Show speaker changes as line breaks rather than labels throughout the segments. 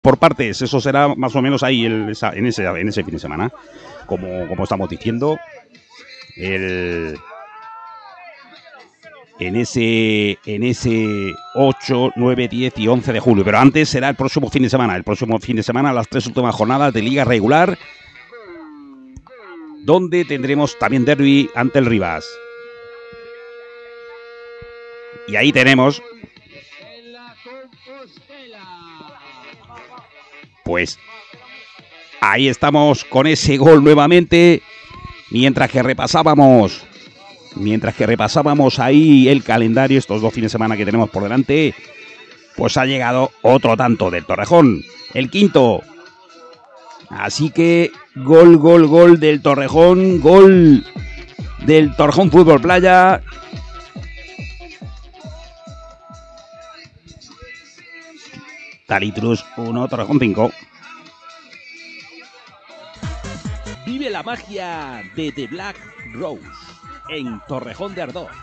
por partes, eso será más o menos ahí en ese fin de semana. Como estamos diciendo, en ese 8, 9, 10 y 11 de julio. Pero antes será el próximo fin de semana. El próximo fin de semana, las 3 últimas jornadas de Liga Regular, donde tendremos también derbi ante el Rivas. Y ahí tenemos, pues, ahí estamos con ese gol nuevamente, mientras que repasábamos ahí el calendario, estos 2 fines de semana que tenemos por delante, pues ha llegado otro tanto del Torrejón, el quinto. Así que gol del Torrejón, gol del Torrejón Fútbol Playa. Talitrus 1, Torrejón 5.
Vive la magia de The Black Rose en Torrejón de Ardoz.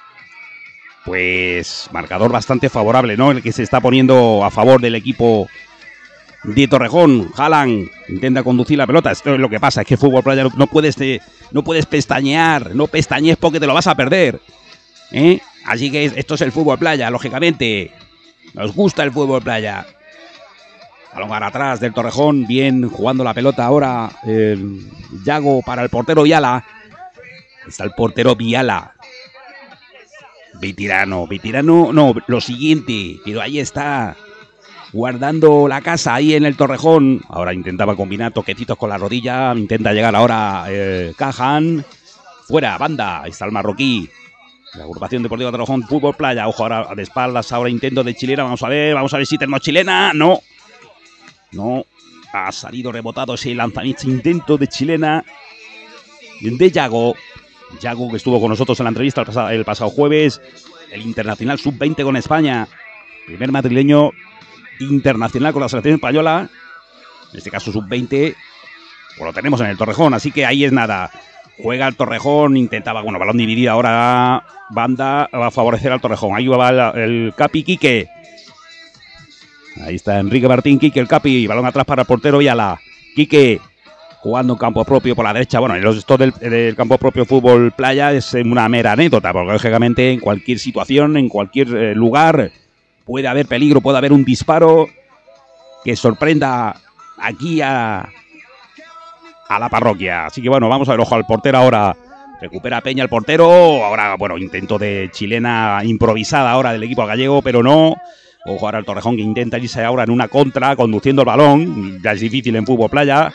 Pues marcador bastante favorable, ¿no? El que se está poniendo a favor del equipo de Torrejón. Haaland intenta conducir la pelota. Esto es lo que pasa, es que Fútbol Playa no puedes pestañear. No pestañees porque te lo vas a perder, ¿eh? Así que esto es el Fútbol Playa, lógicamente. Nos gusta el Fútbol Playa. Balón para atrás del Torrejón, bien jugando la pelota ahora Yago para el portero Viala. Está el portero Viala. Vitirano, no, lo siguiente, pero ahí está, guardando la casa ahí en el Torrejón. Ahora intentaba combinar toquecitos con la rodilla, intenta llegar ahora Cajan. Fuera, banda, ahí está el marroquí. La agrupación deportiva Torrejón, Fútbol Playa. Ojo ahora de espaldas, ahora intento de chilena. Vamos a ver si tenemos chilena. No, ha salido rebotado ese lanzamiento, intento de chilena de Yago, que estuvo con nosotros en la entrevista el pasado jueves. El internacional sub-20 con España. Primer madrileño internacional con la selección española. En este caso sub-20. Pues lo tenemos en el Torrejón, así que ahí es nada. Juega el Torrejón, intentaba, balón dividido ahora, banda, va a favorecer al Torrejón. Ahí va el Capi Quique. Ahí está Enrique Martín, Quique, el Capi, balón atrás para el portero Viala. Quique, jugando en campo propio por la derecha. Bueno, esto del campo propio Fútbol Playa es una mera anécdota, porque lógicamente en cualquier situación, en cualquier lugar, puede haber peligro, puede haber un disparo que sorprenda aquí a la parroquia. Así que vamos a ver, ojo al portero ahora. Recupera Peña el portero. Ahora, intento de chilena improvisada ahora del equipo gallego, pero no. Ojo ahora el Torrejón que intenta irse ahora en una contra, conduciendo el balón. Ya es difícil en Fútbol Playa.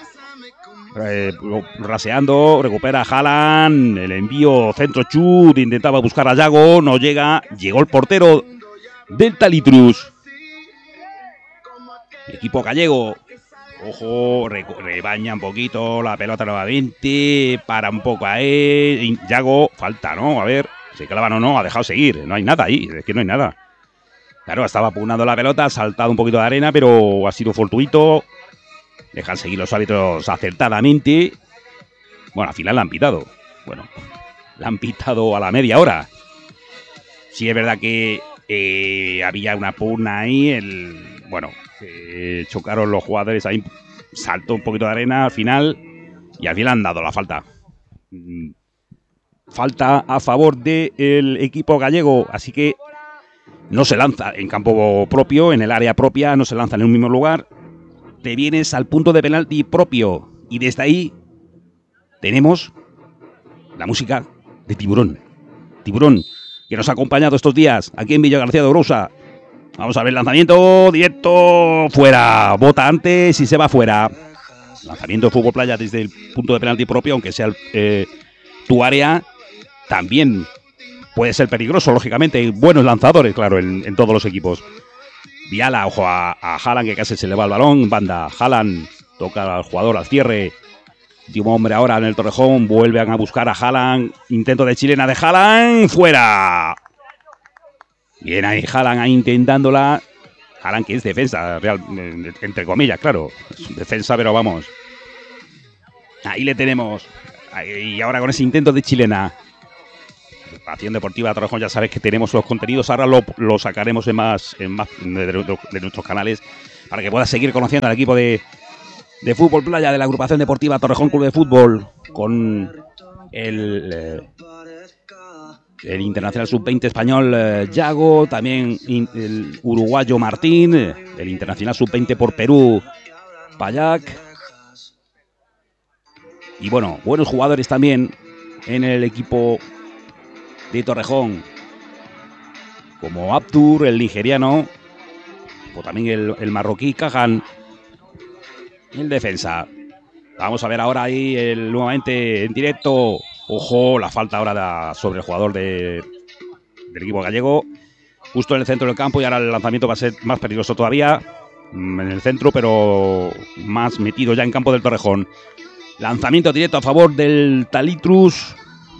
Raseando, recupera Haaland. El envío centro chut. Intentaba buscar a Yago, no llega. Llegó el portero del Talitrus. El equipo gallego. Ojo, rebaña un poquito la pelota nuevamente. Para un poco a él. Yago, falta, ¿no? A ver, se clavan o no, ha dejado seguir. No hay nada ahí, es que no hay nada. Claro, estaba pugnando la pelota, ha saltado un poquito de arena, pero ha sido fortuito. Dejan seguir los árbitros acertadamente. Al final la han pitado. La han pitado a la media hora. Sí, es verdad que había una pugna ahí. Chocaron los jugadores ahí. Saltó un poquito de arena al final. Y al final han dado la falta. Falta a favor del equipo gallego. Así que no se lanza en campo propio, en el área propia, no se lanza en un mismo lugar. Te vienes al punto de penalti propio. Y desde ahí tenemos la música de Tiburón. Tiburón, que nos ha acompañado estos días aquí en Villa García de Ourosa. Vamos a ver, lanzamiento directo, fuera. Bota antes y se va fuera. Lanzamiento de Fútbol Playa desde el punto de penalti propio, aunque sea tu área, también puede ser peligroso, lógicamente. Hay buenos lanzadores, claro, en todos los equipos. Viala, ojo a Haaland, que casi se le va el balón. Banda, Haaland toca al jugador al cierre. Último hombre ahora en el Torrejón. Vuelven a buscar a Haaland. Intento de chilena de Haaland. ¡Fuera! Bien ahí Haaland ahí intentándola. Haaland que es defensa, entre comillas, claro. Es defensa, pero vamos. Ahí le tenemos. Y ahora con ese intento de chilena. Acción Deportiva Torrejón, ya sabes que tenemos los contenidos. Ahora lo sacaremos en más de nuestros canales. para que puedas seguir conociendo al equipo de fútbol playa de la agrupación deportiva Torrejón Club de Fútbol, con el internacional sub-20 español Yago, también el uruguayo Martín, el internacional sub-20 por Perú Payac, y bueno, buenos jugadores también en el equipo de Torrejón, como Abdur, el nigeriano, o también el marroquí Kahan, el defensa. Vamos a ver ahora ahí nuevamente en directo. Ojo, la falta ahora sobre el jugador del equipo gallego, justo en el centro del campo, y ahora el lanzamiento va a ser más peligroso todavía, en el centro, pero más metido ya en campo del Torrejón. Lanzamiento directo a favor del Talitrus.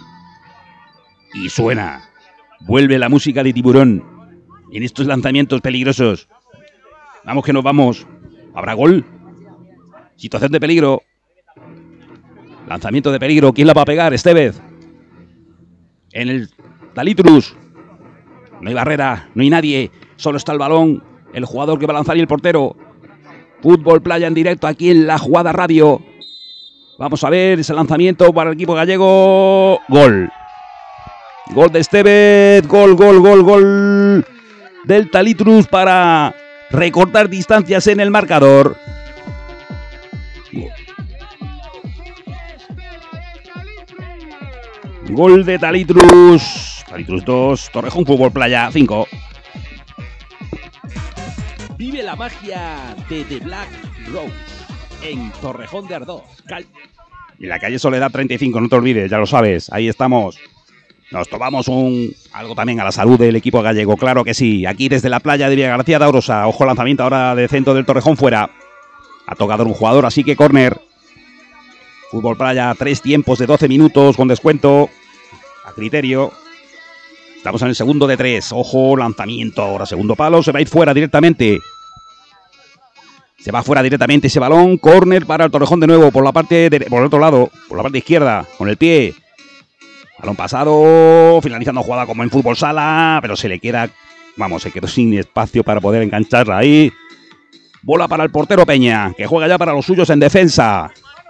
Y suena. Vuelve la música de Tiburón en estos lanzamientos peligrosos. Vamos que nos vamos. ¿Habrá gol? Situación de peligro. Lanzamiento de peligro. ¿Quién la va a pegar? Estevez. En el Talitrus. No hay barrera, no hay nadie. Solo está el balón, el jugador que va a lanzar y el portero. Fútbol playa en directo aquí en La Jugada Radio. Vamos a ver ese lanzamiento para el equipo gallego. Gol. Gol de Estevez. Gol del Talitrus para recortar distancias en el marcador. Gol de Talitrus. Talitrus 2, Torrejón Fútbol Playa 5.
Vive la magia de The Black Rose en Torrejón de Ardoz.
En la calle Soledad 35, no te olvides, ya lo sabes, ahí estamos. Nos tomamos algo también a la salud del equipo gallego, claro que sí. Aquí desde la playa de Villagarcía de Aurosa. Ojo, lanzamiento ahora de centro del Torrejón fuera. Ha tocado un jugador, así que córner. Fútbol playa, 3 tiempos de 12 minutos con descuento a criterio. Estamos en el segundo de 3. Ojo, lanzamiento ahora, segundo palo, se va a ir fuera directamente. Se va fuera directamente ese balón. Córner para el Torrejón de nuevo por el otro lado, por la parte izquierda, con el pie. Balón pasado, finalizando jugada como en fútbol sala, pero se le queda, se quedó sin espacio para poder engancharla ahí. Bola para el portero Peña, que juega ya para los suyos en defensa.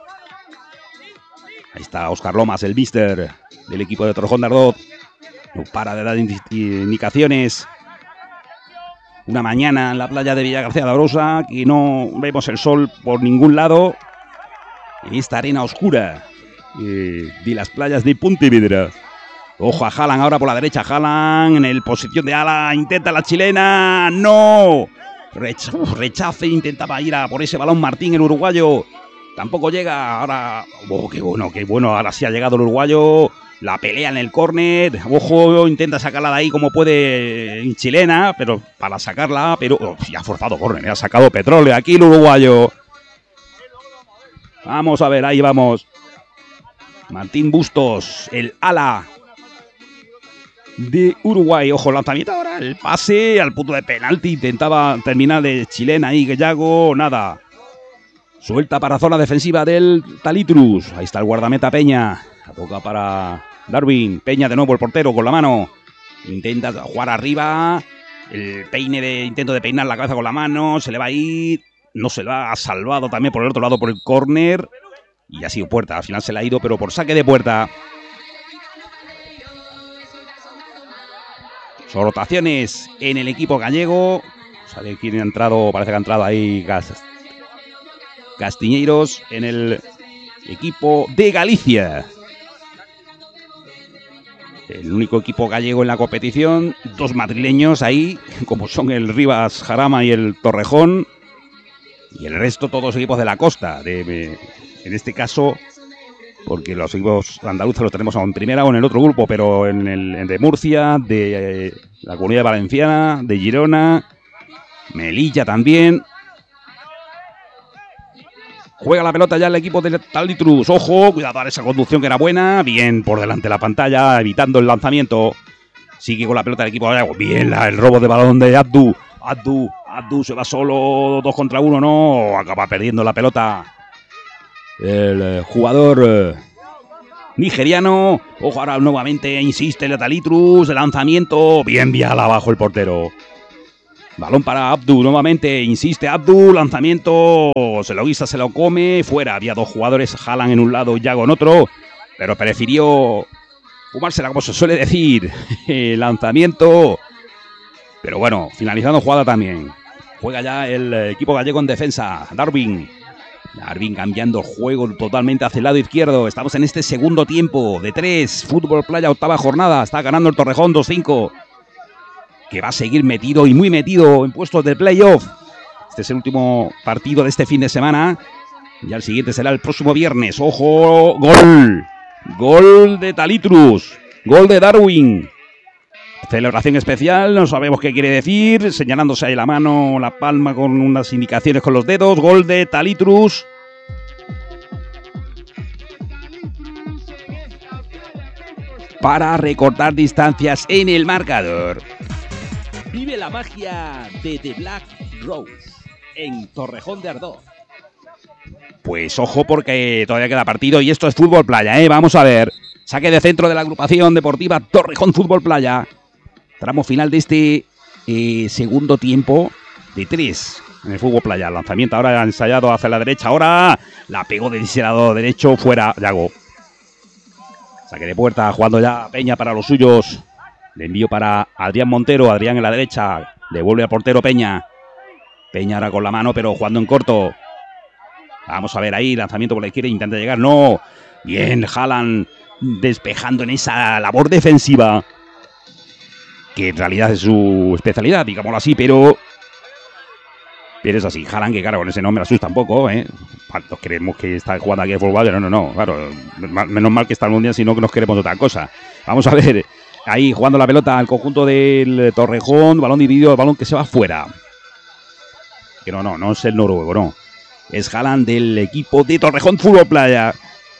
Ahí está Óscar Lomas, el mister del equipo de Torrejón de Ardoz. No para de dar indicaciones. Una mañana en la playa de Villagarcía de Aurosa, que no vemos el sol por ningún lado. En esta arena oscura de las playas de Pontevedra. Ojo a Haaland ahora por la derecha. Haaland en posición de ala. Intenta la chilena. ¡No! Rechace. Intentaba ir a por ese balón Martín, el uruguayo. Tampoco llega. Ahora. Oh, qué bueno. Ahora sí ha llegado el uruguayo. La pelea en el córner. Ojo, intenta sacarla de ahí como puede en chilena, pero para sacarla, pero ya ha forzado córner, ha sacado petróleo aquí el uruguayo. Vamos a ver, ahí vamos. Martín Bustos, el ala de Uruguay. Ojo, lanzamiento ahora, el pase al punto de penalti. Intentaba terminar de chilena ahí, que Yago, nada. Suelta para zona defensiva del Talitrus. Ahí está el guardameta Peña. La toca para Darwin. Peña de nuevo, el portero con la mano. Intenta jugar arriba. El intento de peinar la cabeza con la mano. Se le va a ir. No se la ha salvado también por el otro lado por el córner. Y ha sido puerta. Al final se le ha ido, pero por saque de puerta. Son rotaciones en el equipo gallego. ¿Sabe quién ha entrado? Parece que ha entrado ahí Castiñeiros en el equipo de Galicia. El único equipo gallego en la competición. 2 madrileños ahí, como son el Rivas Jarama y el Torrejón. Y el resto todos equipos de la costa. En este caso, porque los equipos andaluces los tenemos en primera o en el otro grupo, pero en de Murcia, de la Comunidad Valenciana, de Girona, Melilla también. Juega la pelota ya el equipo de Talitrus. Ojo, cuidado a esa conducción que era buena. Bien por delante de la pantalla, evitando el lanzamiento. Sigue con la pelota el equipo. Bien el robo de balón de Abdu. Abdu se va solo, 2 contra 1, no. Acaba perdiendo la pelota el jugador nigeriano. Ojo, ahora nuevamente insiste el Talitrus. El lanzamiento. Bien vial abajo el portero. Balón para Abdu nuevamente, insiste Abdu, lanzamiento, se lo guisa, se lo come, fuera. Había dos jugadores, Haaland en un lado, Yago en otro, pero prefirió fumársela, como se suele decir. Lanzamiento, pero bueno, finalizando jugada también. Juega ya el equipo gallego en defensa, Darwin cambiando el juego totalmente hacia el lado izquierdo. Estamos en este segundo tiempo de 3, Fútbol Playa, octava jornada, está ganando el Torrejón 2-5. Que va a seguir metido y muy metido en puestos de playoff. Este es el último partido de este fin de semana. Ya el siguiente será el próximo viernes. ¡Ojo! ¡Gol! Gol de Talitrus. Gol de Darwin. Celebración especial, no sabemos qué quiere decir. Señalándose ahí la mano, la palma con unas indicaciones con los dedos. Gol de Talitrus. Para recortar distancias en el marcador.
Vive la magia de The Black Rose en Torrejón de Ardoz.
Pues ojo porque todavía queda partido y esto es Fútbol Playa, ¿eh? Vamos a ver. Saque de centro de la agrupación deportiva Torrejón Fútbol Playa. Tramo final de este segundo tiempo de 3 en el Fútbol Playa. Lanzamiento ahora ensayado hacia la derecha. Ahora la pegó de ese lado derecho. Fuera, Yago. Saque de puerta, jugando ya Peña para los suyos. Le envío para Adrián Montero. Adrián en la derecha. Devuelve al portero Peña. Peña ahora con la mano, pero jugando en corto. Vamos a ver ahí. Lanzamiento por la izquierda. Intenta llegar. No. Bien, Haaland despejando en esa labor defensiva. Que en realidad es su especialidad, digámoslo así, pero es así. Haaland, que claro, con ese nombre asusta un poco, ¿eh? ¿Cuántos creemos que está jugando aquí el fútbol? No, claro. Menos mal que está el Mundial, sino que nos queremos otra cosa. Vamos a ver. Ahí jugando la pelota al conjunto del Torrejón, balón dividido, balón que se va fuera. Que no es el noruego, no. Es Haaland del equipo de Torrejón Fútbol Playa.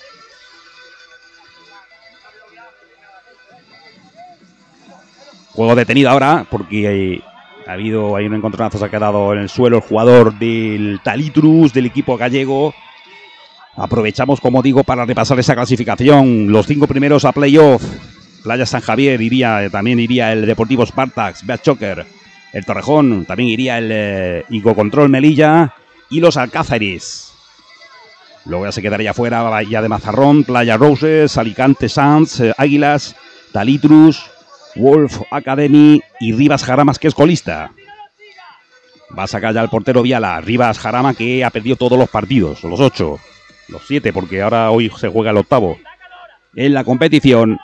Juego detenido ahora porque ha habido ahí un encontronazo, se ha quedado en el suelo el jugador del Talitrus, del equipo gallego. Aprovechamos, como digo, para repasar esa clasificación. Los 5 primeros a playoff. Playa San Javier también iría el Deportivo Spartax, Beat Choker. El Torrejón, también iría el Icocontrol Melilla y los Alcázares. Luego ya se quedaría fuera Bahía de Mazarrón, Playa Roses, Alicante Sanz, Águilas, Talitrus, Wolf Academy y Rivas Jaramas, que es colista. Va a sacar ya el portero Viala. Rivas Jarama, que ha perdido todos los partidos, los 8, los 7, porque ahora hoy se juega el octavo en la competición.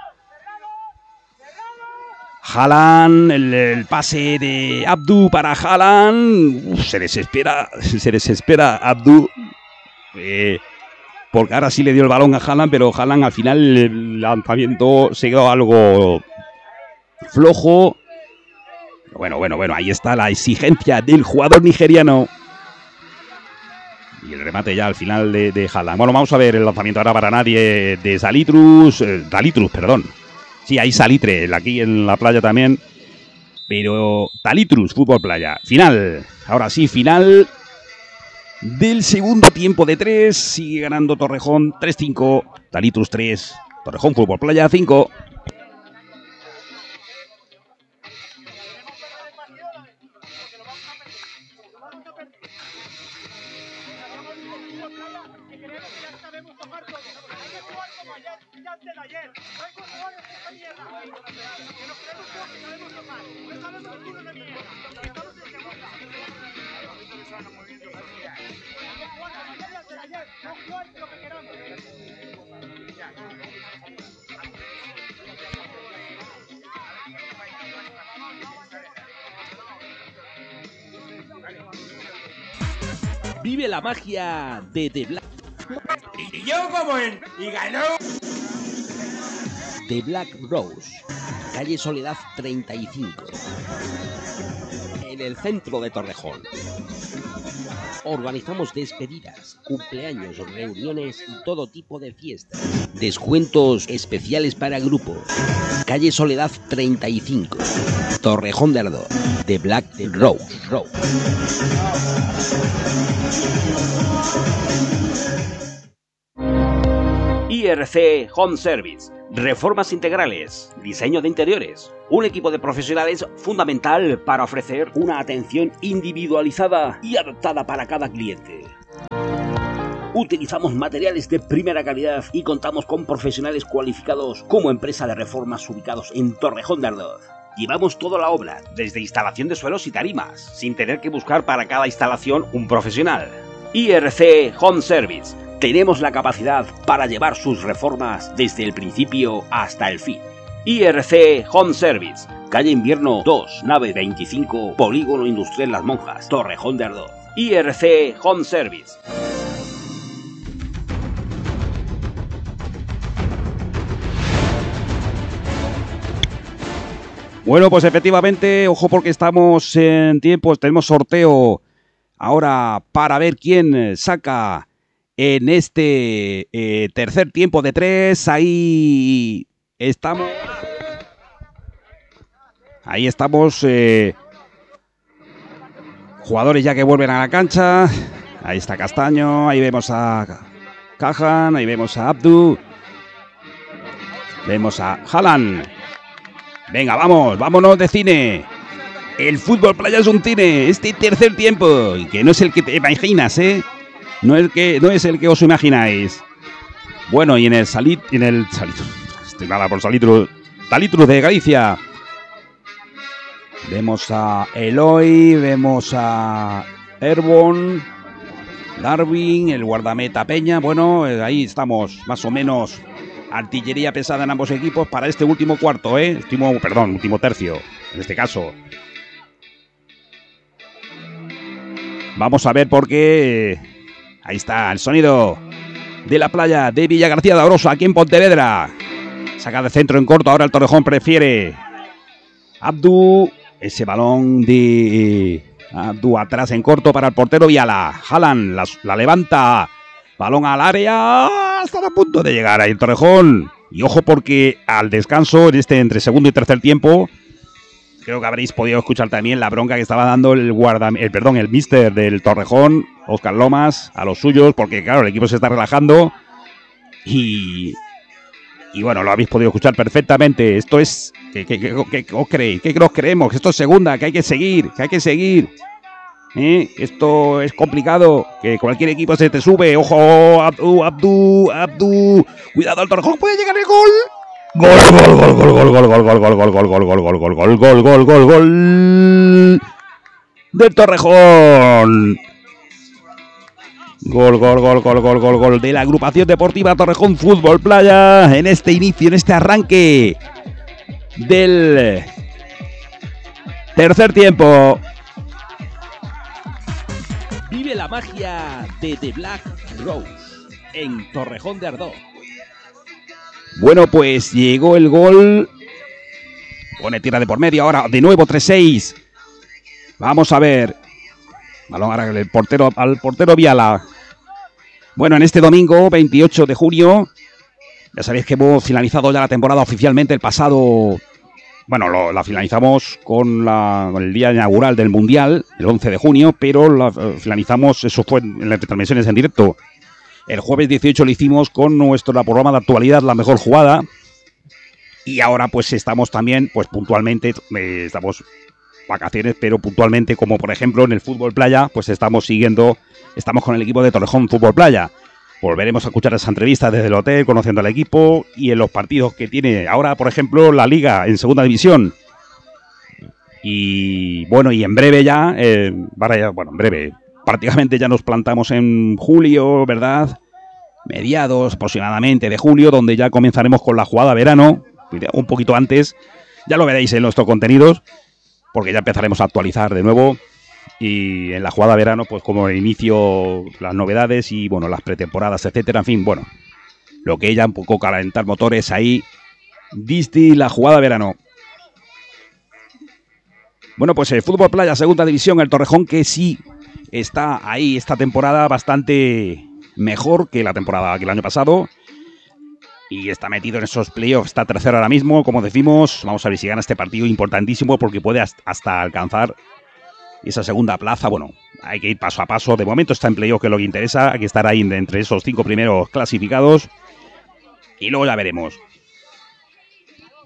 Haaland, el pase de Abdu para Haaland. Se desespera Abdu. Porque ahora sí le dio el balón a Haaland, pero Haaland al final el lanzamiento se quedó algo flojo. Bueno, ahí está la exigencia del jugador nigeriano. Y el remate ya al final de Haaland. Bueno, vamos a ver el lanzamiento ahora para nadie de Talitrus, perdón. Sí, hay salitre aquí en la playa también. Pero Talitrus, Fútbol Playa. Final. Ahora sí, final del segundo tiempo de 3. Sigue ganando Torrejón 3-5. Talitrus 3. Torrejón Fútbol Playa 5.
Vive la magia de The Black.
Y yo y ganó.
The Black Rose, calle Soledad 35, en el centro de Torrejón. Organizamos despedidas, cumpleaños, reuniones y todo tipo de fiestas. Descuentos especiales para grupos. Calle Soledad 35, Torrejón de Ardoz. The Black Rose.
IRC Home Service.
Reformas integrales, diseño de interiores. Un equipo de profesionales fundamental para ofrecer una atención individualizada y adaptada para cada cliente. Utilizamos materiales de primera calidad y contamos con profesionales cualificados como empresa de reformas ubicados en Torrejón de Ardoz. Llevamos toda la obra, desde instalación de suelos y tarimas, sin tener que buscar para cada instalación un profesional. IRC Home Service. Tenemos la capacidad para llevar sus reformas desde el principio hasta el fin. IRC Home Service, calle Invierno 2, nave 25, Polígono Industrial Las Monjas, Torrejón de Ardoz. IRC Home Service.
Bueno, pues efectivamente, ojo porque estamos en tiempos, tenemos sorteo ahora para ver quién saca en este tercer tiempo de 3. Ahí estamos. Ahí estamos. Jugadores ya que vuelven a la cancha. Ahí está Castaño. Ahí vemos a Cajan. Ahí vemos a Abdu. Vemos a Haaland. Venga, vámonos de cine. El fútbol playa es un cine. Este tercer tiempo. Y que no es el que te imaginas, ¿eh? No es el que os imagináis. Bueno, y en el Salitrus. Estoy mala por Salitrus de Galicia. Vemos a Eloy, vemos a Erbon, Darwin, el guardameta Peña. Bueno, ahí estamos, más o menos. Artillería pesada en ambos equipos para este último cuarto, último tercio, en este caso. Vamos a ver por qué. Ahí está el sonido de la playa de Villagarcía de Arosa, aquí en Pontevedra. Saca de centro en corto, ahora el Torrejón prefiere Abdu. Ese balón de Abdu atrás en corto para el portero Viala. Haaland la levanta. Balón al área. Está a punto de llegar ahí el Torrejón. Y ojo porque al descanso, entre segundo y tercer tiempo, creo que habréis podido escuchar también la bronca que estaba dando el míster del Torrejón, Óscar Lomas, a los suyos, porque claro, el equipo se está relajando. Y bueno, lo habéis podido escuchar perfectamente. Esto es... ¿Qué os creéis? ¿Qué nos creemos? Esto es segunda, que hay que seguir. Esto es complicado, que cualquier equipo se te sube. Ojo, Abdu. Cuidado, el Torrejón puede llegar el gol. Gol del Torrejón. Gol de la agrupación deportiva Torrejón Fútbol Playa en este inicio, en este arranque del tercer tiempo.
Vive la magia de The Black Rose en Torrejón de Ardoz.
Bueno, pues llegó el gol. Pone tira de por medio ahora, de nuevo 3-6. Vamos a ver. Balón ahora al portero Viala. Bueno, en este domingo, 28 de junio, ya sabéis que hemos finalizado ya la temporada oficialmente el pasado... Bueno, la finalizamos con el día inaugural del Mundial, el 11 de junio, pero la finalizamos, eso fue en las retransmisiones en directo. El jueves 18 lo hicimos con nuestro programa de actualidad, La Mejor Jugada. Y ahora pues estamos también, pues puntualmente, estamos vacaciones, pero puntualmente, como por ejemplo en el fútbol playa, pues estamos con el equipo de Torrejón Fútbol Playa. Volveremos a escuchar esa entrevista desde el hotel, conociendo al equipo y en los partidos que tiene ahora, por ejemplo, la Liga en Segunda División. Y bueno, y en breve ya, en breve, prácticamente ya nos plantamos en julio, ¿verdad? Mediados aproximadamente de julio, donde ya comenzaremos con la jugada verano, un poquito antes. Ya lo veréis en nuestros contenidos, porque ya empezaremos a actualizar de nuevo. Y en la jugada verano, pues como inicio las novedades y bueno, las pretemporadas, etcétera. En fin, bueno, lo que ella un poco calentar motores ahí. Disti, la jugada verano. Bueno, pues el fútbol playa, segunda división, el Torrejón, que sí está ahí esta temporada bastante mejor que la temporada que el año pasado. Y está metido en esos playoffs, está tercero ahora mismo, como decimos. Vamos a ver si gana este partido importantísimo porque puede hasta alcanzar esa segunda plaza. Bueno, hay que ir paso a paso. De momento está en playoff, que es lo que interesa. Hay que estar ahí entre esos 5 primeros clasificados. Y luego ya veremos.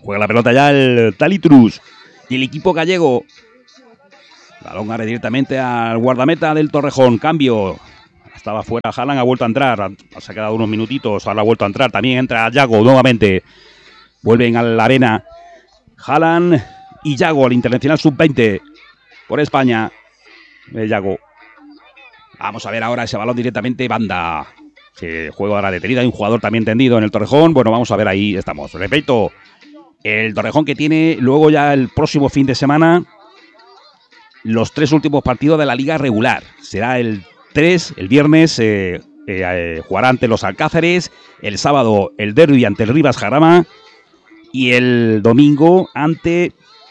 Juega la pelota ya el Talitrus. Y el equipo gallego. Balón abre directamente al guardameta del Torrejón. Cambio. Estaba fuera Haaland, ha vuelto a entrar. Se ha quedado unos minutitos, ahora ha vuelto a entrar. También entra Yago nuevamente. Vuelven a la arena Haaland y Yago, al Internacional Sub-20 por España. Yago. Vamos a ver ahora ese balón directamente. Banda. Se juega ahora detenida. Hay un jugador también tendido en el Torrejón. Bueno, vamos a ver, ahí estamos. Repito, el Torrejón que tiene luego ya el próximo fin de semana los 3 últimos partidos de la liga regular. Será el 3, el viernes jugará ante los Alcázares, el sábado el derbi ante el Rivas Jarama y el domingo ante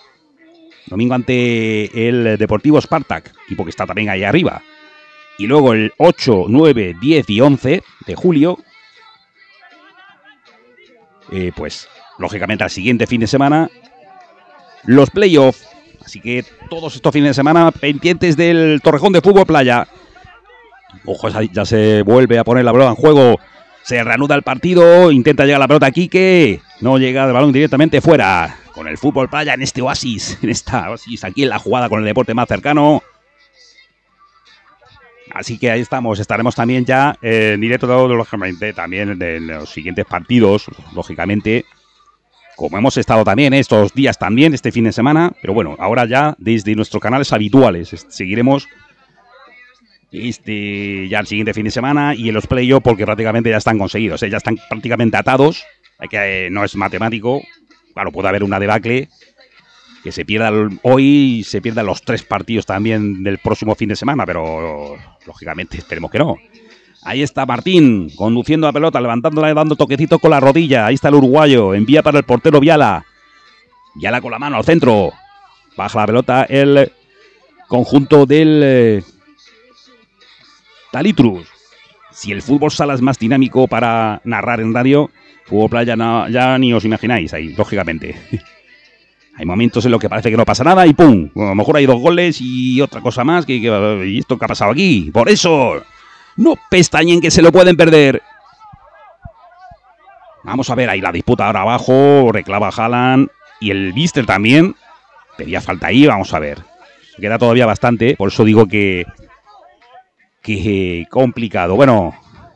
el Deportivo Spartak, equipo que está también ahí arriba. Y luego el 8, 9, 10 y 11 de julio, pues lógicamente al siguiente fin de semana, los playoffs. Así que todos estos fines de semana pendientes del Torrejón de Fútbol Playa. Ojo, ya se vuelve a poner la pelota en juego. Se reanuda el partido. Intenta llegar la pelota a Quique. No llega el balón directamente fuera. Con el Fútbol Playa en este oasis. En esta oasis, aquí en la jugada con el deporte más cercano. Así que ahí estamos. Estaremos también ya en directo, lógicamente, también en los siguientes partidos, lógicamente. Como hemos estado también estos días también, este fin de semana. Pero bueno, ahora ya desde nuestros canales habituales seguiremos ya el siguiente fin de semana y en los playoffs, porque prácticamente ya están conseguidos, ya están prácticamente atados. No es matemático. Claro, puede haber una debacle que se pierda hoy y se pierdan los 3 partidos también del próximo fin de semana, pero lógicamente esperemos que no. Ahí está Martín, conduciendo la pelota, levantándola y dando toquecitos con la rodilla. Ahí está el uruguayo, envía para el portero Viala. Viala con la mano al centro. Baja la pelota el conjunto del Talitrus. Si el fútbol sala es más dinámico para narrar en radio, Fútbol Playa no, ya ni os imagináis ahí, lógicamente. Hay momentos en los que parece que no pasa nada y ¡pum! A lo mejor hay 2 goles y otra cosa más. ¿Y esto qué ha pasado aquí? Por eso... no pestañen, que se lo pueden perder. Vamos a ver ahí la disputa ahora abajo. Reclama Haaland y el Bister también. Pedía falta ahí, vamos a ver. Queda todavía bastante, por eso digo que complicado. Bueno,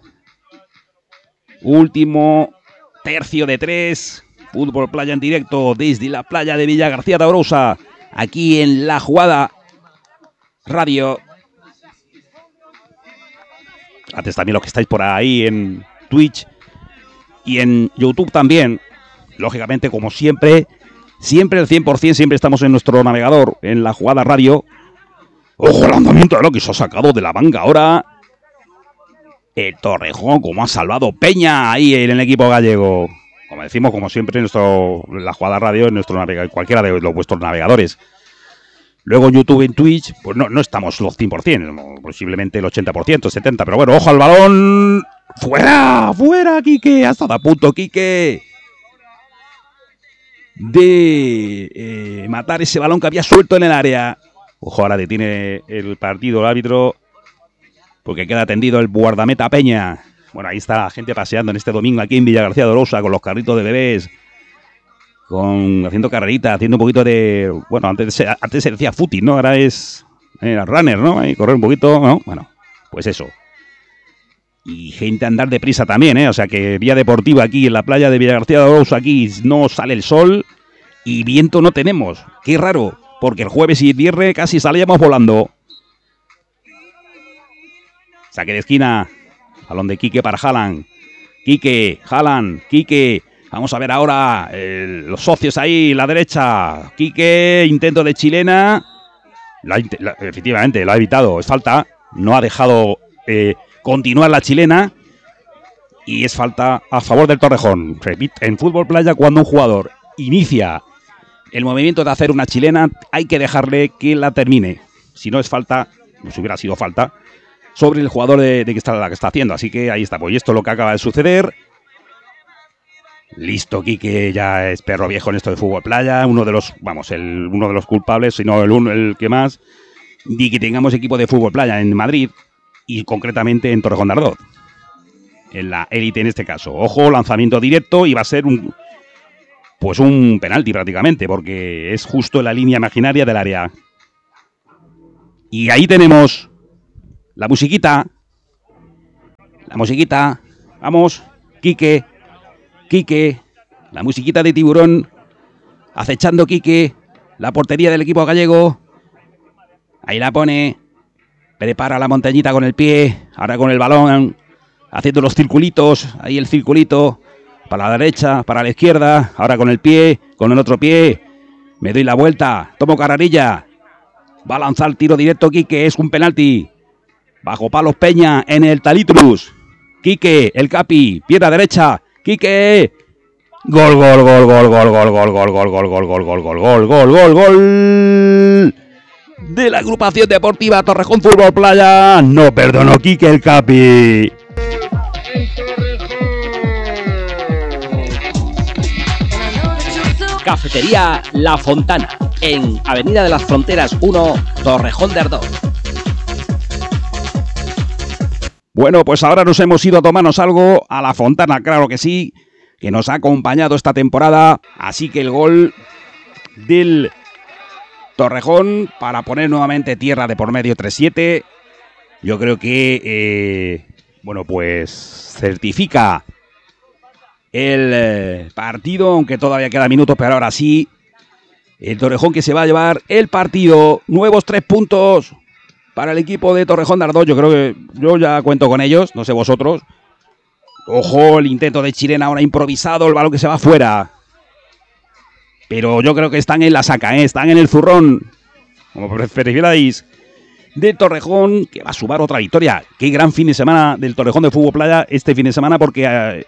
último tercio de 3. Fútbol Playa en directo desde la playa de Villa García de Arousa. Aquí en La Jugada Radio. Antes también los que estáis por ahí en Twitch y en YouTube también. Lógicamente, como siempre el 100%, siempre estamos en nuestro navegador, en La Jugada Radio. ¡Ojo, el lanzamiento de lo que se ha sacado de la manga ahora! El Torrejón, como ha salvado Peña ahí en el equipo gallego. Como decimos, como siempre, en La Jugada Radio, en nuestro navegador, cualquiera de vuestros navegadores. Luego en YouTube y en Twitch, pues no estamos los 100%, posiblemente el 80%, 70%. Pero bueno, ojo al balón. ¡Fuera! ¡Fuera, Quique! Ha estado a punto, Quique, de matar ese balón que había suelto en el área. Ojo, ahora detiene el partido el árbitro, porque queda tendido el guardameta Peña. Bueno, ahí está la gente paseando en este domingo aquí en Villa García de Arousa con los carritos de bebés. Haciendo carrerita, haciendo un poquito de... Bueno, antes se decía footing, ¿no? Ahora es runner, ¿no? Ahí correr un poquito, ¿no? Bueno, pues eso. Y gente a andar deprisa también, ¿eh? O sea que vía deportiva aquí en la playa de Villa García de Arousa, aquí no sale el sol y viento no tenemos. Qué raro, porque el jueves y el viernes casi salíamos volando. Saque de esquina, balón de Quique para Haaland. Quique, Haaland, Quique... Vamos a ver ahora los socios ahí, la derecha. Quique, intento de chilena. Efectivamente, lo ha evitado. Es falta. No ha dejado continuar la chilena. Y es falta a favor del Torrejón. Repito, en Fútbol Playa, cuando un jugador inicia el movimiento de hacer una chilena, hay que dejarle que la termine. Si no es falta, pues hubiera sido falta, sobre el jugador de que está haciendo. Así que ahí está. Pues esto es lo que acaba de suceder. Listo, Quique ya es perro viejo en esto de Fútbol Playa, uno de los culpables, sino el que más, de que tengamos equipo de Fútbol Playa en Madrid y concretamente en Torrejón de Ardoz, en la élite en este caso. Ojo, lanzamiento directo y va a ser pues un penalti prácticamente, porque es justo en la línea imaginaria del área. Y ahí tenemos la musiquita. La musiquita. Vamos, Quique. Quique. La musiquita de Tiburón. Acechando Quique. La portería del equipo gallego. Ahí la pone. Prepara la montañita con el pie. Ahora con el balón. Haciendo los circulitos. Ahí el circulito. Para la derecha, para la izquierda. Ahora con el pie. Con el otro pie. Me doy la vuelta. Tomo carrerilla. Va a lanzar tiro directo Quique. Es un penalti. Bajo palos Peña en el Talitrus. Quique, el Capi. Pierna derecha. Quique. Gol, gol, gol, gol, gol, gol, gol, gol, gol, gol, gol, gol, gol, gol, gol, gol, gol, gol. De la agrupación deportiva Torrejón Fútbol Playa. No perdonó Quique el Capi.
Cafetería La Fontana, en Avenida de las Fronteras 1, Torrejón de Ardoz.
Bueno, pues ahora nos hemos ido a tomarnos algo a La Fontana, claro que sí, que nos ha acompañado esta temporada. Así que el gol del Torrejón para poner nuevamente tierra de por medio 3-7. Yo creo que, bueno, pues certifica el partido, aunque todavía queda minutos, pero ahora sí, el Torrejón que se va a llevar el partido. Nuevos 3 puntos para el equipo de Torrejón de Ardoz. Yo creo que yo ya cuento con ellos, no sé vosotros. Ojo, el intento de Chilena ahora improvisado, el balón que se va fuera. Pero yo creo que están en la saca, están en el zurrón, como preferiráis, de Torrejón, que va a sumar otra victoria. Qué gran fin de semana del Torrejón de Fútbol Playa este fin de semana, porque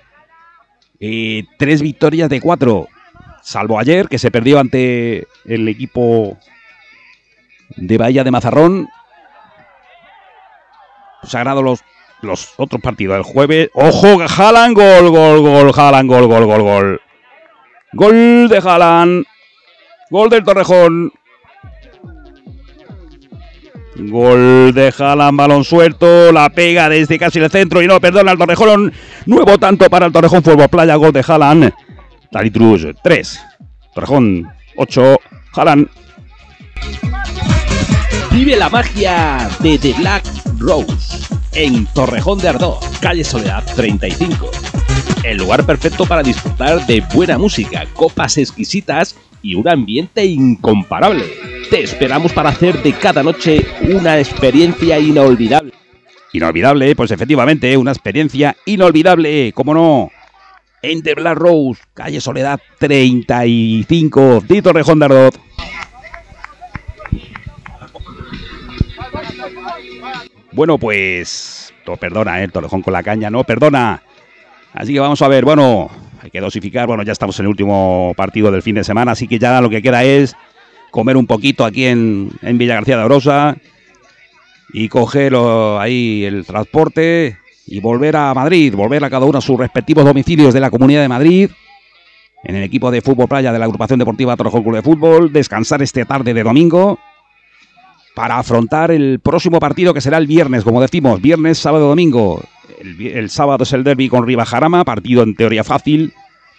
3 victorias de 4, salvo ayer, que se perdió ante el equipo de Bahía de Mazarrón. Se han ganado los otros partidos. El jueves, ¡ojo! Haaland, gol, gol, gol, Haaland, gol, gol, gol, gol. Gol de Haaland. Gol del Torrejón. Gol de Haaland, balón suelto, la pega desde casi el centro y no perdona al Torrejón. Nuevo tanto para el Torrejón Fútbol Playa, gol de Haaland. Talitrus 3, Torrejón 8, Haaland.
Vive la magia de The Black Rose en Torrejón de Ardoz, calle Soledad 35. El lugar perfecto para disfrutar de buena música, copas exquisitas y un ambiente incomparable. Te esperamos para hacer de cada noche una experiencia inolvidable.
Inolvidable, pues efectivamente, una experiencia inolvidable, cómo no. En The Black Rose, calle Soledad 35, de Torrejón de Ardoz. Bueno, pues, perdona, el Torrejón con la caña, no perdona. Así que vamos a ver, bueno, hay que dosificar, bueno, ya estamos en el último partido del fin de semana, así que ya lo que queda es comer un poquito aquí en Villa García de Arosa y coger ahí el transporte y volver a Madrid, volver a cada uno a sus respectivos domicilios de la Comunidad de Madrid, en el equipo de fútbol playa de la agrupación deportiva Torrejón Club de Fútbol, descansar esta tarde de domingo para afrontar el próximo partido que será el viernes, como decimos, viernes, sábado, domingo. El sábado es el derbi con Ribajarama, partido en teoría fácil.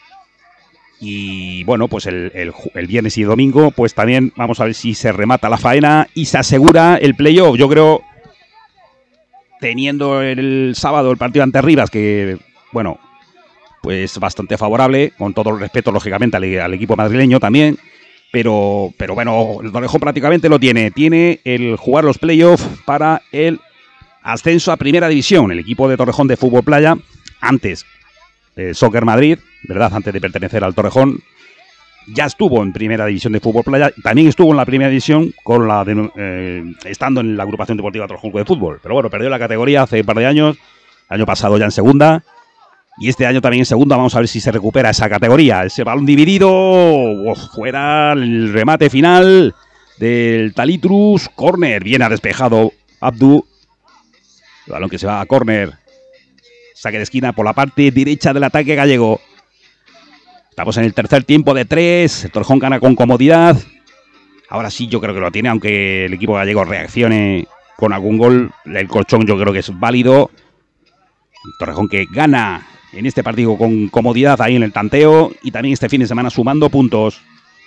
Y bueno, pues el viernes y el domingo, pues también vamos a ver si se remata la faena y se asegura el playoff. Yo creo, teniendo el sábado el partido ante Rivas, que bueno, pues bastante favorable, con todo el respeto lógicamente al equipo madrileño también. Pero bueno, el Torrejón prácticamente lo tiene. Tiene el jugar los playoffs para el ascenso a Primera División. El equipo de Torrejón de Fútbol Playa, antes Soccer Madrid, ¿verdad? Antes de pertenecer al Torrejón, ya estuvo en Primera División de Fútbol Playa. También estuvo en la Primera División con estando en la agrupación deportiva Torrejón de Fútbol. Pero bueno, perdió la categoría hace un par de años. El año pasado ya en segunda. Y este año también en segunda. Vamos a ver si se recupera esa categoría. Ese balón dividido. Fuera el remate final del Talitrus. Córner. Bien ha despejado Abdu. El balón que se va a córner. Saque de esquina por la parte derecha del ataque gallego. Estamos en el tercer tiempo de 3. El Torrejón gana con comodidad. Ahora sí yo creo que lo tiene. Aunque el equipo gallego reaccione con algún gol. El colchón yo creo que es válido. El Torrejón que gana en este partido con comodidad ahí en el tanteo y también este fin de semana sumando puntos.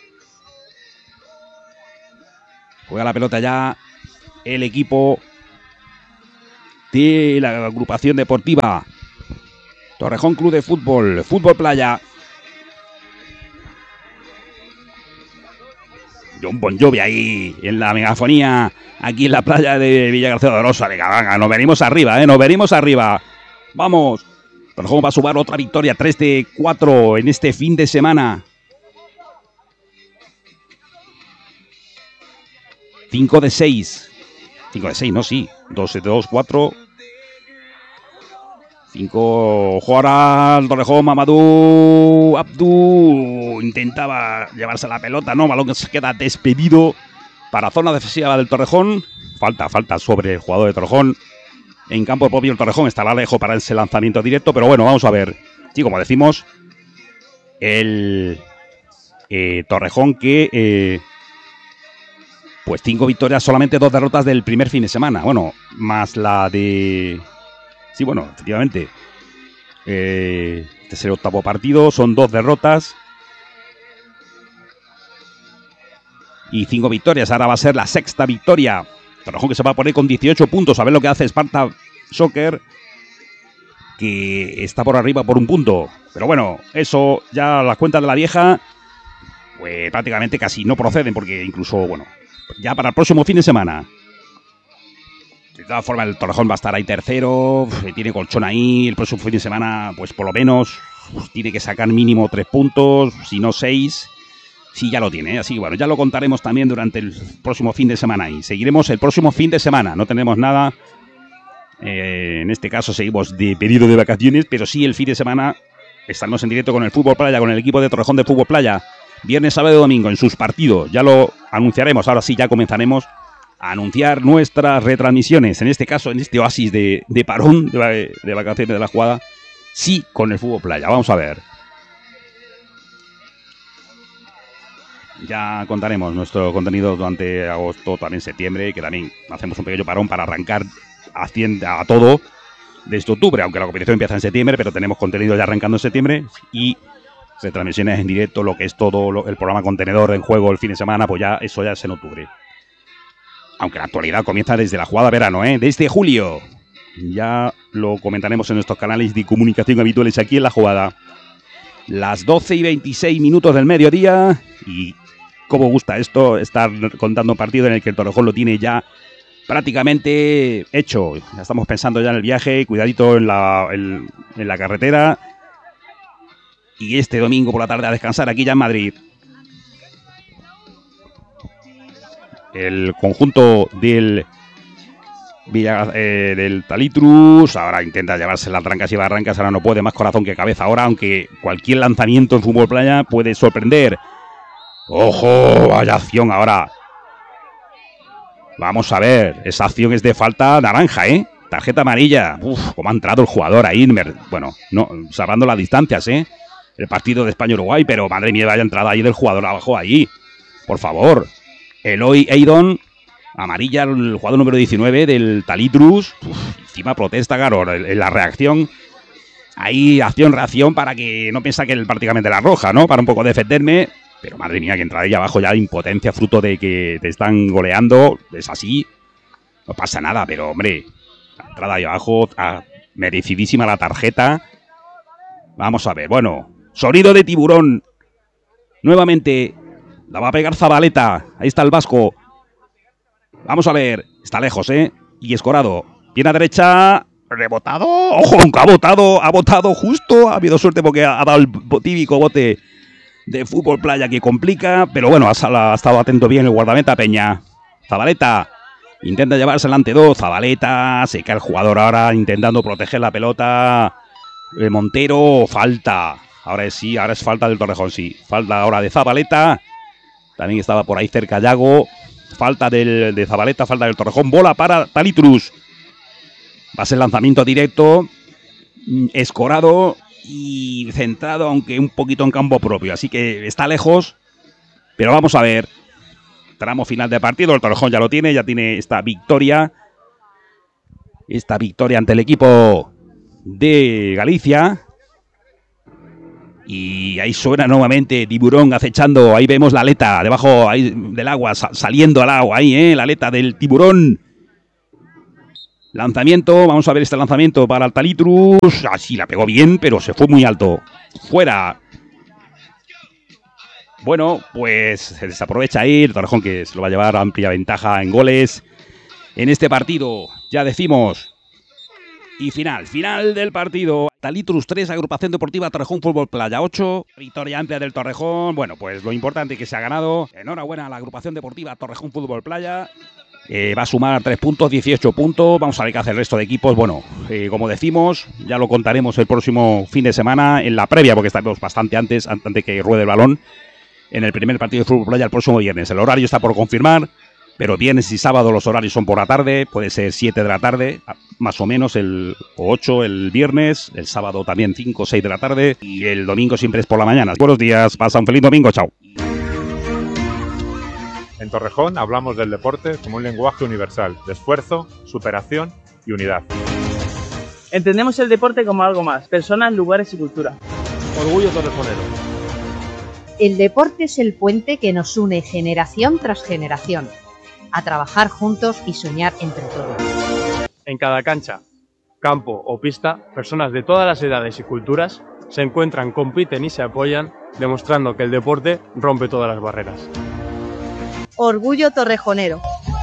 Juega la pelota ya el equipo de la agrupación deportiva Torrejón Club de Fútbol, Fútbol Playa. John Bon Jovi ahí en la megafonía, aquí en la playa de Villagarcía de Orosa. Venga, nos venimos arriba, nos venimos arriba. Vamos. Torrejón va a sumar otra victoria, 3 de 4 en este fin de semana. 5 de 6. 5 de 6, no, sí. 2 de 2, 4. 5. Ahora el Torrejón, Mamadou Abdou intentaba llevarse la pelota, no, balón que se queda despedido para zona defensiva del Torrejón. Falta sobre el jugador de Torrejón. En campo propio el Torrejón estará lejos para ese lanzamiento directo, pero bueno, vamos a ver. Sí, como decimos, el Torrejón que pues 5 victorias, solamente 2 derrotas del primer fin de semana. Bueno, más la de... Sí, bueno, efectivamente. Este es el octavo partido, son 2 derrotas y 5 victorias. Ahora va a ser la sexta victoria. Torrejón que se va a poner con 18 puntos. A ver lo que hace Sparta Soccer, que está por arriba por un punto. Pero bueno, eso ya las cuentas de la vieja pues prácticamente casi no proceden, porque incluso, bueno, ya para el próximo fin de semana, de todas formas el Torrejón va a estar ahí tercero, tiene colchón ahí. El próximo fin de semana pues por lo menos tiene que sacar mínimo 3 puntos, si no 6. Sí, ya lo tiene, así que bueno, ya lo contaremos también durante el próximo fin de semana y seguiremos el próximo fin de semana. No tenemos nada, en este caso seguimos de periodo de vacaciones, pero sí el fin de semana estaremos en directo con el Fútbol Playa, con el equipo de Torrejón de Fútbol Playa, viernes, sábado y domingo en sus partidos. Ya lo anunciaremos, ahora sí ya comenzaremos a anunciar nuestras retransmisiones, en este caso en este oasis de parón de vacaciones de la jugada, sí con el Fútbol Playa. Vamos a ver. Ya contaremos nuestro contenido durante agosto, también septiembre, que también hacemos un pequeño parón para arrancar a todo desde octubre, aunque la competición empieza en septiembre, pero tenemos contenido ya arrancando en septiembre y retransmisiones en directo, lo que es todo el programa contenedor en juego el fin de semana, pues ya eso ya es en octubre. Aunque la actualidad comienza desde la jugada verano, desde julio. Ya lo comentaremos en nuestros canales de comunicación habituales aquí en la jugada. Las 12:26 del mediodía y cómo gusta esto, estar contando un partido en el que el Torrejón lo tiene ya prácticamente hecho. Ya estamos pensando ya en el viaje, cuidadito en la carretera. Y este domingo por la tarde a descansar aquí ya en Madrid. El conjunto del Talitrus ahora intenta llevarse las trancas y barrancas, ahora no puede, más corazón que cabeza ahora, aunque cualquier lanzamiento en Fútbol Playa puede sorprender. ¡Ojo! Vaya acción ahora. Vamos a ver, esa acción es de falta naranja, tarjeta amarilla. Uf, cómo ha entrado el jugador ahí, bueno, no, salvando las distancias, el partido de España-Uruguay, pero madre mía, vaya entrada ahí del jugador abajo ahí, por favor. Eloy Eidon, amarilla, el jugador número 19 del Talitrus. Encima protesta, claro, en la reacción. Ahí acción-reacción para que no piensa que prácticamente la roja, ¿no? Para un poco defenderme. Pero madre mía, que entrada ahí abajo ya de impotencia, fruto de que te están goleando. Es así, no pasa nada, pero hombre, la entrada ahí abajo, merecidísima la tarjeta. Vamos a ver, bueno, sonido de tiburón. Nuevamente, la va a pegar Zabaleta. Ahí está el vasco. Vamos a ver, está lejos, y escorado. Viene a derecha, rebotado. ¡Ojo! Ha botado justo. Ha habido suerte porque ha dado el típico bote de Fútbol Playa que complica. Pero bueno, ha estado atento bien el guardameta Peña. Zabaleta intenta llevarse el ante 2. Zabaleta, se cae el jugador ahora intentando proteger la pelota. Montero, falta. Ahora sí, ahora es falta del Torrejón, sí. Falta ahora de Zabaleta. También estaba por ahí cerca Yago. Falta de Zabaleta, falta del Torrejón. Bola para Talitrus. Va a ser lanzamiento directo. Escorado y centrado, aunque un poquito en campo propio. Así que está lejos. Pero vamos a ver. Tramo final de partido. El Torrejón ya lo tiene. Ya tiene esta victoria. Esta victoria ante el equipo de Galicia. Y ahí suena nuevamente tiburón acechando. Ahí vemos la aleta debajo ahí del agua, saliendo al agua ahí, la aleta del tiburón. Lanzamiento, vamos a ver este lanzamiento para Altalitrus. Así la pegó bien, pero se fue muy alto. Fuera. Bueno, pues se desaprovecha ahí el Torrejón, que se lo va a llevar a amplia ventaja en goles en este partido. Ya decimos. Y final del partido. Altalitrus 3, Agrupación Deportiva Torrejón Fútbol Playa 8. Victoria amplia del Torrejón. Bueno, pues lo importante es que se ha ganado. Enhorabuena a la Agrupación Deportiva Torrejón Fútbol Playa. Va a sumar 3 puntos, 18 puntos. Vamos a ver qué hace el resto de equipos. Bueno, como decimos, ya lo contaremos el próximo fin de semana en la previa, porque estaremos bastante antes que ruede el balón, en el primer partido de Fútbol Playa el próximo viernes. El horario está por confirmar, pero viernes y sábado los horarios son por la tarde. Puede ser 7 de la tarde, más o menos, o 8 el viernes. El sábado también 5 o 6 de la tarde. Y el domingo siempre es por la mañana. Buenos días, pasa un feliz domingo, chao.
En Torrejón hablamos del deporte como un lenguaje universal, de esfuerzo, superación y unidad.
Entendemos el deporte como algo más, personas, lugares y cultura.
Orgullo torrejonero.
El deporte es el puente que nos une generación tras generación, a trabajar juntos y soñar entre todos.
En cada cancha, campo o pista, personas de todas las edades y culturas se encuentran, compiten y se apoyan, demostrando que el deporte rompe todas las barreras.
Orgullo torrejonero.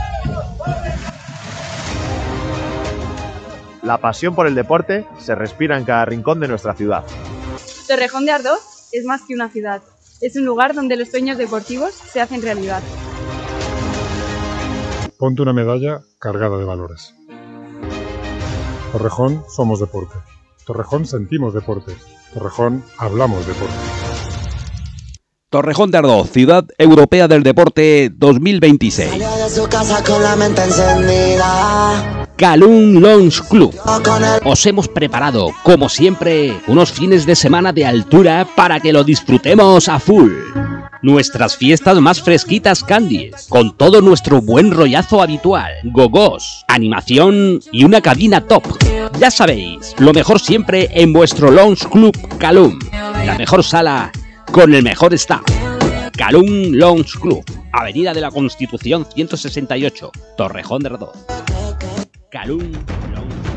La pasión por el deporte se respira en cada rincón de nuestra ciudad.
Torrejón de Ardoz es más que una ciudad. Es un lugar donde los sueños deportivos se hacen realidad.
Ponte una medalla cargada de valores. Torrejón somos deporte. Torrejón sentimos deporte. Torrejón hablamos deporte.
Torrejón de Ardoz, Ciudad Europea del Deporte 2026.
Salió de su casa con la mente encendida.
Calum Lounge Club. Os hemos preparado, como siempre, unos fines de semana de altura para que lo disfrutemos a full. Nuestras fiestas más fresquitas candies, con todo nuestro buen rollazo habitual, gogos, animación y una cabina top. Ya sabéis, lo mejor siempre en vuestro Lounge Club Calum, la mejor sala con el mejor staff. Calum Lounge Club, Avenida de la Constitución 168, Torrejón de Ardoz. Calum